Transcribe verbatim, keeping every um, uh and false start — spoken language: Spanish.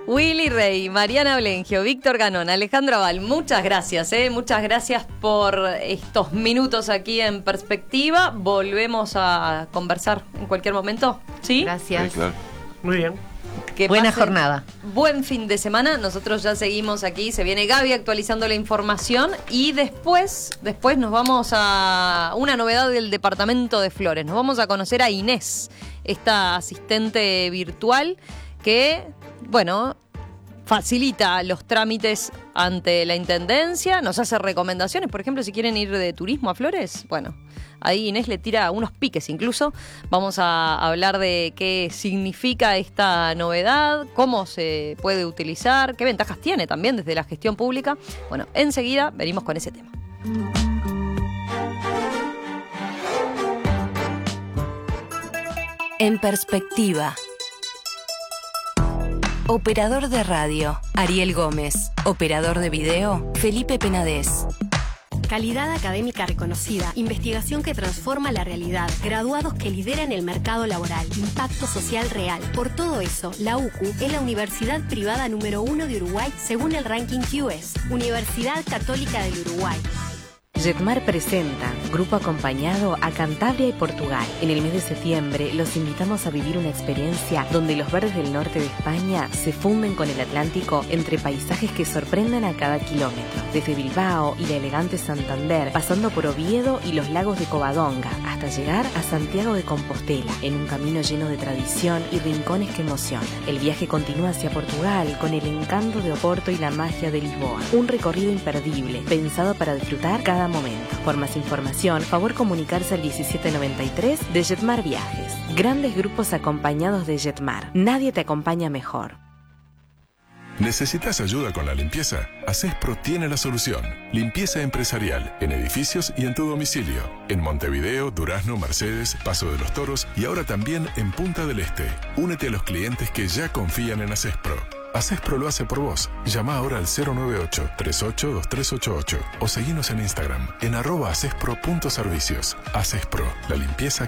Willy Rey, Mariana Blengio, Víctor Ganón, Alejandro Aval, muchas gracias, ¿eh? muchas gracias por estos minutos aquí en Perspectiva. Volvemos a conversar en cualquier momento, ¿sí? Gracias. Sí, claro. Muy bien. Que Buena pasen jornada. Buen fin de semana. Nosotros ya seguimos aquí. Se viene Gaby actualizando la información. Y después, después nos vamos a una novedad del departamento de Flores. Nos vamos a conocer a Inés, esta asistente virtual que, bueno, facilita los trámites ante la intendencia, nos hace recomendaciones, por ejemplo, si quieren ir de turismo a Flores, bueno, ahí Inés le tira unos piques incluso. Vamos a hablar de qué significa esta novedad, cómo se puede utilizar, qué ventajas tiene también desde la gestión pública. Bueno, enseguida venimos con ese tema. En Perspectiva. Operador de radio, Ariel Gómez. Operador de video, Felipe Penades. Calidad académica reconocida, investigación que transforma la realidad, graduados que lideran el mercado laboral, impacto social real. Por todo eso, la U C U es la universidad privada número uno de Uruguay según el ranking Q S, Universidad Católica del Uruguay. Jetmar presenta Grupo Acompañado a Cantabria y Portugal. En el mes de septiembre los invitamos a vivir una experiencia donde los verdes del norte de España se funden con el Atlántico entre paisajes que sorprenden a cada kilómetro. Desde Bilbao y la elegante Santander, pasando por Oviedo y los lagos de Covadonga, hasta llegar a Santiago de Compostela, en un camino lleno de tradición y rincones que emocionan. El viaje continúa hacia Portugal con el encanto de Oporto y la magia de Lisboa. Un recorrido imperdible, pensado para disfrutar cada momento. Por más información, favor comunicarse al diecisiete noventa y tres de Jetmar Viajes. Grandes grupos acompañados de Jetmar. Nadie te acompaña mejor. ¿Necesitas ayuda con la limpieza? Acespro tiene la solución. Limpieza empresarial, en edificios y en tu domicilio. En Montevideo, Durazno, Mercedes, Paso de los Toros y ahora también en Punta del Este. Únete a los clientes que ya confían en Acespro. Acespro lo hace por vos. Llama ahora al cero nueve ocho, tres ocho, dos tres ocho ocho o seguinos en Instagram en arroba acespro punto servicios. Acespro, la limpieza